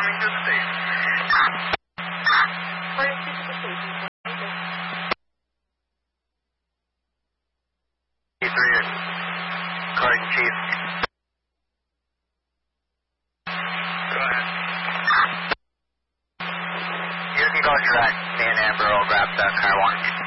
coming to the station. First, to the station. Carton Chief. Go ahead. You can go direct. Me and Amber will grab that car one.